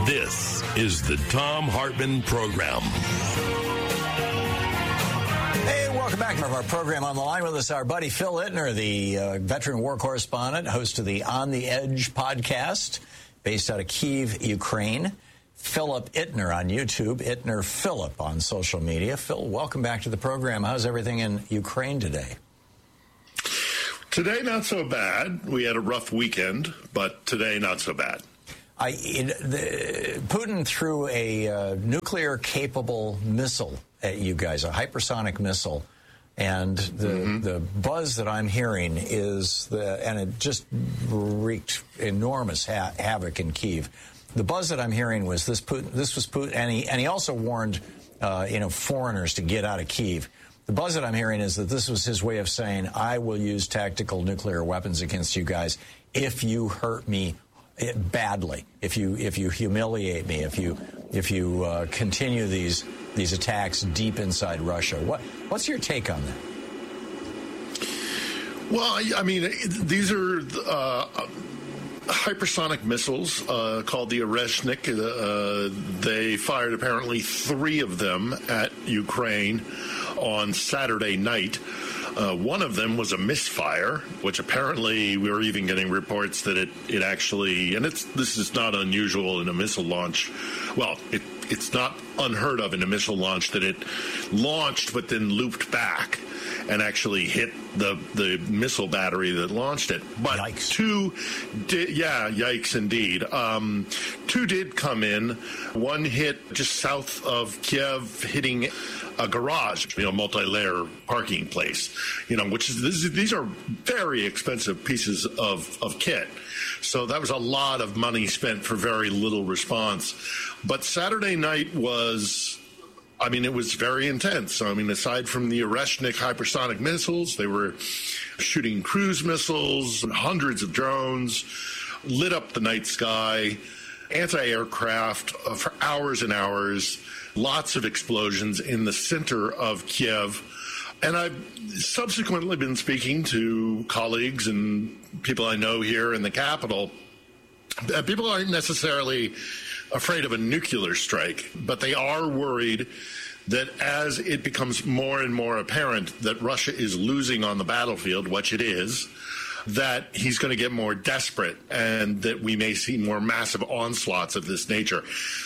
This is the Thom Hartmann Program. Hey, welcome back to our program. On the line with us, our buddy Phil Ittner, the veteran war correspondent, host of the On the Edge podcast, based out of Kyiv, Ukraine. Philip Ittner on YouTube, Ittner Philip on social media. Phil, welcome back to the program. How's everything in Ukraine today? Today, not so bad. We had a rough weekend, but today, not so bad. Putin threw a nuclear-capable missile at you guys, a hypersonic missile, and the buzz that I'm hearing is and it just wreaked enormous havoc in Kyiv. The buzz that I'm hearing was this was Putin, and he also warned foreigners to get out of Kyiv. The buzz that I'm hearing is that this was his way of saying, I will use tactical nuclear weapons against you guys if you hurt me badly, if you humiliate me, if you continue these attacks deep inside Russia. What's your take on that? Well, I mean, these are hypersonic missiles called the Oreshnik. They fired apparently 3 of them at Ukraine on Saturday night. One of them was a misfire, which apparently we were even getting reports that it actually, and this is not unusual in a missile launch. Well, it's not unheard of in a missile launch that it launched but then looped back and actually hit the missile battery that launched it. But yikes. 2 did, yikes indeed. 2 did come in. One hit just south of Kiev, hitting a garage, multi-layer parking place, which is, these are very expensive pieces of kit. So that was a lot of money spent for very little response. But Saturday night it was very intense. Aside from the Oreshnik hypersonic missiles, they were shooting cruise missiles, hundreds of drones, lit up the night sky, anti-aircraft for hours and hours, lots of explosions in the center of Kiev. And I've subsequently been speaking to colleagues and people I know here in the capital. People aren't necessarily afraid of a nuclear strike, but they are worried that as it becomes more and more apparent that Russia is losing on the battlefield, which it is, that he's going to get more desperate and that we may see more massive onslaughts of this nature.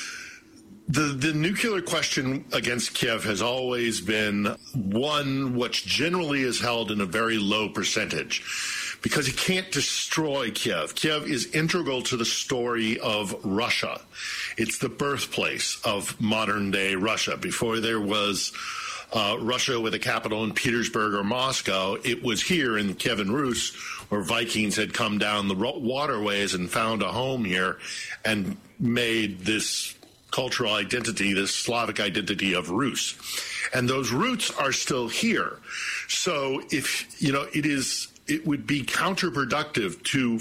The nuclear question against Kiev has always been one which generally is held in a very low percentage because he can't destroy Kiev. Kiev is integral to the story of Russia. It's the birthplace of modern-day Russia. Before there was Russia with a capital in Petersburg or Moscow, it was here in Kievan Rus where Vikings had come down the waterways and found a home here and made this cultural identity, this Slavic identity of Rus. And those roots are still here. So if, it would be counterproductive to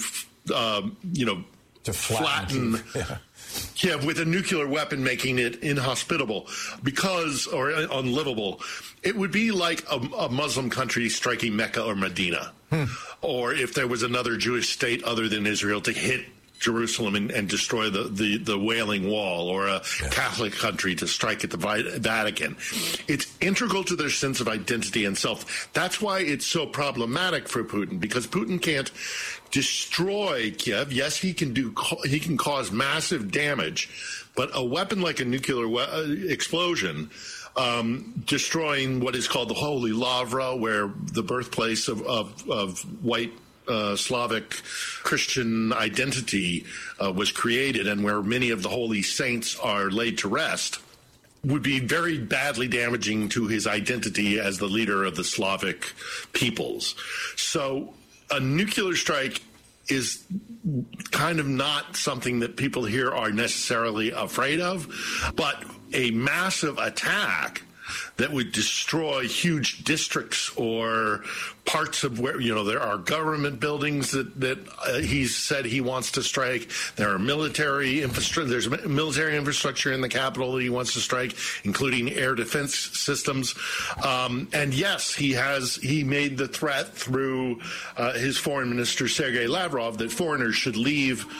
flatten Kiev with a nuclear weapon, making it inhospitable or unlivable. It would be like a Muslim country striking Mecca or Medina, or if there was another Jewish state other than Israel to hit Jerusalem and destroy the Wailing Wall, or a Catholic country to strike at the Vatican. It's integral to their sense of identity and self. That's why it's so problematic for Putin, because Putin can't destroy Kiev. Yes, he can cause massive damage, but a weapon like a nuclear explosion, destroying what is called the Holy Lavra, where the birthplace of white Slavic Christian identity was created, and where many of the holy saints are laid to rest, would be very badly damaging to his identity as the leader of the Slavic peoples. So a nuclear strike is kind of not something that people here are necessarily afraid of, but a massive attack that would destroy huge districts or parts of where, there are government buildings that he's said he wants to strike. There are military infrastructure. There's military infrastructure in the capital that he wants to strike, including air defense systems. And yes, he made the threat through his foreign minister, Sergei Lavrov, that foreigners should leave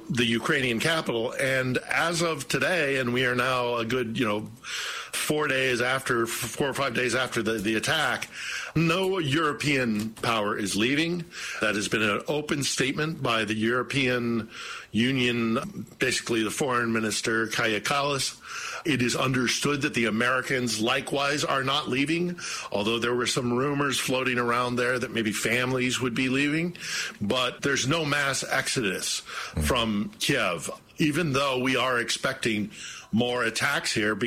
the Ukrainian capital. And as of today, and we are now a good, 4 or 5 days after the attack, no European power is leaving. That has been an open statement by the European Union, basically the foreign minister, Kaja Kallas. It is understood that the Americans likewise are not leaving, although there were some rumors floating around there that maybe families would be leaving. But there's no mass exodus from Kiev, even though we are expecting more attacks here.